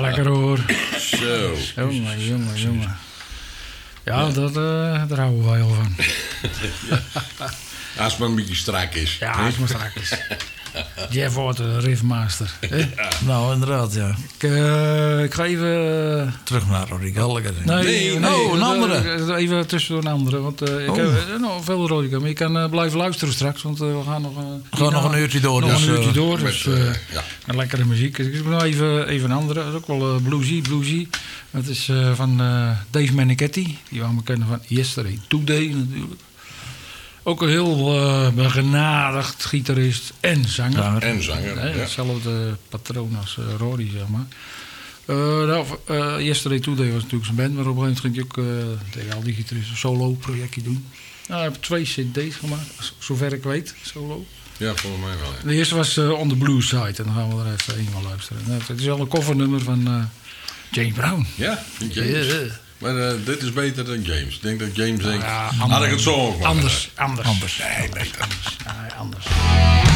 Lekker hoor. Zo. Jongen. Ja, daar houden wij al van. Als het maar een beetje strak is. Ja, als het maar strak is. Jeff wordt de riffmaster. Nou, inderdaad, ja. Ik ga even... Terug naar Rory Gallagher. Nee, een andere. Even tussendoor een andere. Want ik heb nog veel Rory Gallagher. Maar je kan blijven luisteren straks. Want we gaan nog een uurtje door. Nog dus, een uurtje door. met, Dus ja. lekkere muziek. Dus ik heb nog even een andere. Dat is ook wel bluesy. Dat is van Dave Manichetti. Die we kennen van Yesterday, Today natuurlijk. Ook een heel begenadigd gitarist en zanger. En zanger, ja. Hetzelfde patroon als Rory, zeg maar. Yesterday Today was natuurlijk zijn band, maar op een gegeven moment ging hij ook tegen al die gitaristen een solo-projectje doen. Nou, hij heeft 2 cd's gemaakt, zover ik weet, solo. Ja, volgens mij wel. Ja. De eerste was On the Blue Side en dan gaan we er even eenmaal luisteren. Het is al een covernummer van James Brown. Ja, vind James. Yeah. Maar dit is beter dan James. Ik denk dat James denkt, Ja, had ik het zo ook maar Anders. Nee, beter. Anders.